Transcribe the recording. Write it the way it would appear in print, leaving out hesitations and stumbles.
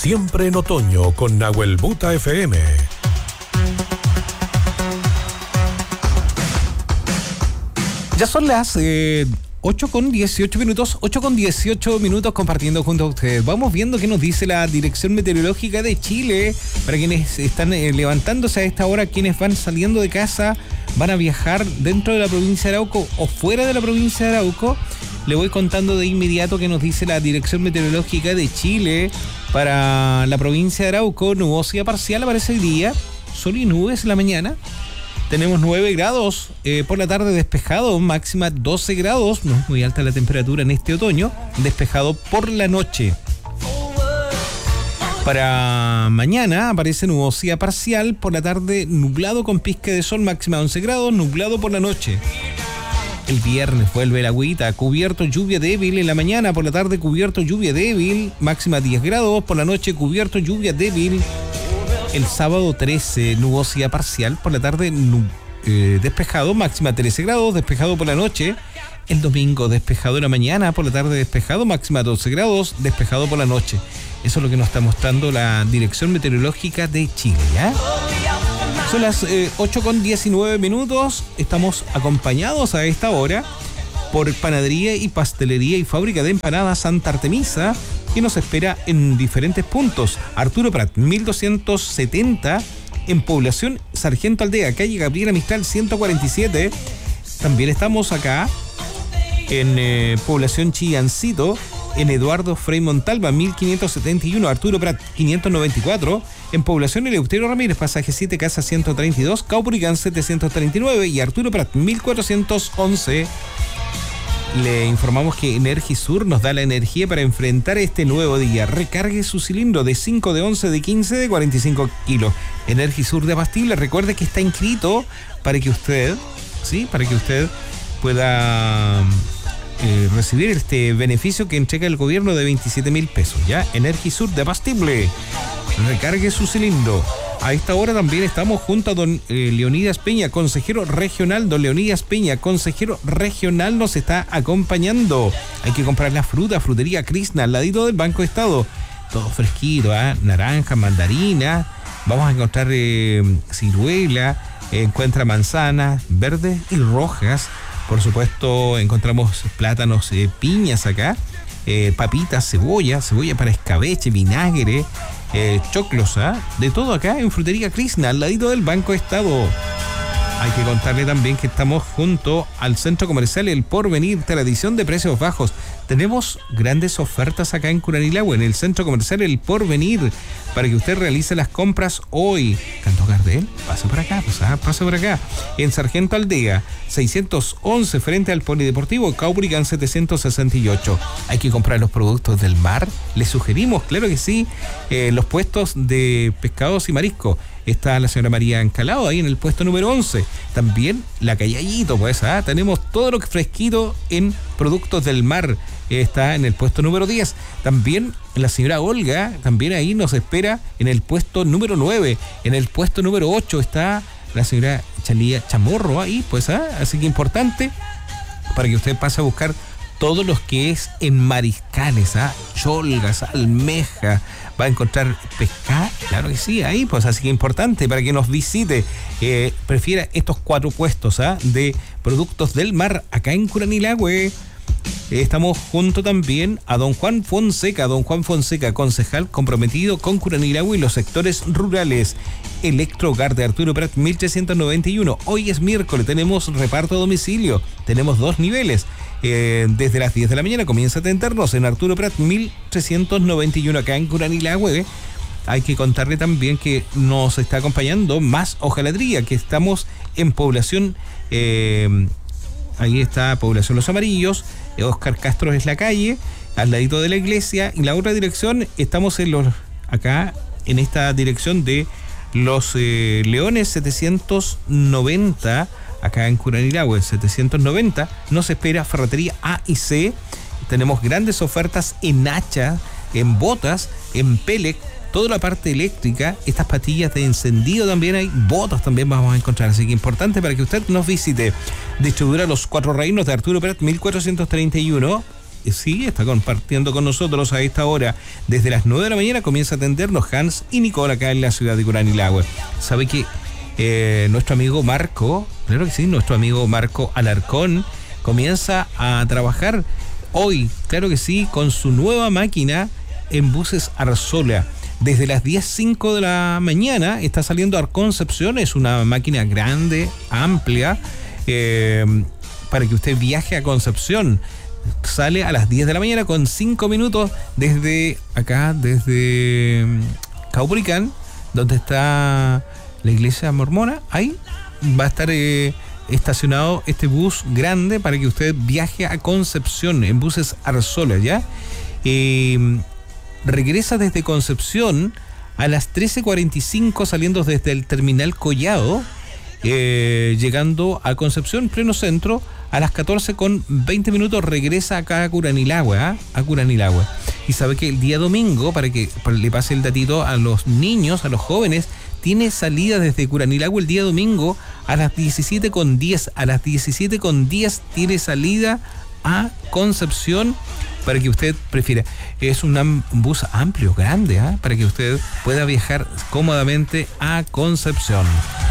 Siempre en otoño con Nahuel Buta FM. Ya son las 8:18 minutos, 8:18 minutos compartiendo junto a ustedes. Vamos viendo qué nos dice la Dirección Meteorológica de Chile. Para quienes están levantándose a esta hora, quienes van saliendo de casa, van a viajar dentro de la provincia de Arauco o fuera de la provincia de Arauco. Le voy contando de inmediato qué nos dice la Dirección Meteorológica de Chile. Para la provincia de Arauco, nubosidad parcial aparece hoy día, sol y nubes en la mañana. Tenemos 9 grados, por la tarde despejado, máxima 12 grados, no es muy alta la temperatura en este otoño, despejado por la noche. Para mañana aparece nubosidad parcial, por la tarde nublado con pizca de sol, máxima 11 grados, nublado por la noche. El viernes vuelve el agüita, cubierto, lluvia débil en la mañana, por la tarde cubierto, lluvia débil, máxima 10 grados, por la noche cubierto, lluvia débil. El sábado 13, nubosidad parcial, por la tarde despejado, máxima 13 grados, despejado por la noche. El domingo despejado en la mañana, por la tarde despejado, máxima 12 grados, despejado por la noche. Eso es lo que nos está mostrando la Dirección Meteorológica de Chile, ¿ya? Son las 8:19 minutos, estamos acompañados a esta hora por Panadería y Pastelería y Fábrica de Empanadas Santa Artemisa, que nos espera en diferentes puntos. Arturo Prat, 1270, en Población Sargento Aldea, calle Gabriela Mistral 147. También estamos acá en Población Chillancito, en Eduardo Frei Montalva 1571, Arturo Prat 594, en Población Eleuterio Ramírez, pasaje 7, casa 132, Caupolicán 739 y Arturo Prat 1411. Le informamos que Energisur nos da la energía para enfrentar este nuevo día. Recargue su cilindro de 5, de 11, de 15, de 45 kilos. Energisur de Abastible, recuerde que está inscrito para que usted, ¿sí? Para que usted pueda recibir este beneficio que entrega el gobierno de 27.000 pesos, ¿ya? Energisur de Abastible. Recargue su cilindro. A esta hora también estamos junto a don Leonidas Peña, consejero regional. Don Leonidas Peña, consejero regional, nos está acompañando. Hay que comprar la fruta, Frutería Krishna, al ladito del Banco Estado. Todo fresquito, naranja, mandarina. Vamos a encontrar ciruela, encuentra manzanas verdes y rojas. Por supuesto, encontramos plátanos, piñas acá, papitas, cebolla para escabeche, vinagre, choclos, de todo acá en Frutería Krishna, al ladito del Banco Estado. Hay que contarle también que estamos junto al Centro Comercial El Porvenir, tradición de precios bajos. Tenemos grandes ofertas acá en Curanilahue, en el Centro Comercial El Porvenir, para que usted realice las compras hoy. Canto Gardel, pasa por acá, pasa por acá. En Sargento Aldea, 611, frente al Polideportivo, Caupolicán 768. Hay que comprar los productos del mar. Les sugerimos, claro que sí, los puestos de pescados y marisco. Está la señora María Encalado ahí en el puesto número 11. También la Callayito, pues, tenemos todo lo que fresquito en productos del mar. Está en el puesto número 10. También la señora Olga, también ahí nos espera en el puesto número 9. En el puesto número 8 está la señora Chalía Chamorro ahí, pues, así que importante para que usted pase a buscar todo lo que es en mariscales, cholgas, almeja, va a encontrar pescado, claro que sí, ahí, pues, así que importante para que nos visite, prefiera estos 4 puestos de productos del mar acá en Curanilahue. Estamos junto también a don Juan Fonseca, concejal comprometido con Curanilahue y los sectores rurales. Electrohogar de Arturo Prat 1391. Hoy es miércoles, tenemos reparto a domicilio, tenemos 2 niveles. Desde las 10 de la mañana comienza a atendernos en Arturo Prat 1391 acá en Curanilahue. Hay que contarle también que nos está acompañando Más Hojalatría, que estamos en Población, ahí está Población Los Amarillos, Oscar Castro es la calle, al ladito de la iglesia, y la otra dirección estamos acá en esta dirección de Los Leones 790, acá en Curanilahue 790, nos espera Ferretería A y C. Tenemos grandes ofertas en hacha, en botas, en pellet, toda la parte eléctrica, estas patillas de encendido también hay, botas también vamos a encontrar, así que importante para que usted nos visite. Distribuidora Los Cuatro Reinos de Arturo Prat 1431, sí, está compartiendo con nosotros a esta hora. Desde las 9 de la mañana comienza a atendernos Hans y Nicole acá en la ciudad de Curanilahue. Sabe que nuestro amigo Marco, claro que sí, nuestro amigo Marco Alarcón comienza a trabajar hoy, claro que sí, con su nueva máquina en buses Arzola. Desde las 10:05 de la mañana está saliendo a Concepción, es una máquina grande, amplia, para que usted viaje a Concepción. Sale a las 10 de la mañana con 5 minutos desde acá, desde Caupolicán, donde está la iglesia mormona. Ahí va a estar estacionado este bus grande para que usted viaje a Concepción en buses Arzola, ¿ya? Regresa desde Concepción a las 13:45 saliendo desde el terminal Collado, llegando a Concepción, pleno centro, a las 14:20 regresa acá a Curanilahue, a Curanilahue. Y sabe que el día domingo, para que le pase el datito a los niños, a los jóvenes, tiene salida desde Curanilahue el día domingo a las 17:10. A las 17:10 tiene salida a Concepción para que usted prefiera. Es un bus amplio, grande, para que usted pueda viajar cómodamente a Concepción.